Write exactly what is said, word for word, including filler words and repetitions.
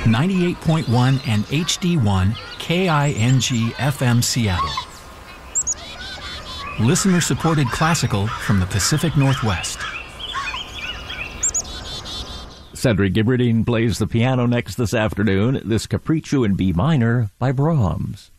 ninety-eight point one and H D one K I N G F M Seattle. Listener-supported classical from the Pacific Northwest. Cedric Gibberding plays the piano next this afternoon, this Capriccio in B minor by Brahms.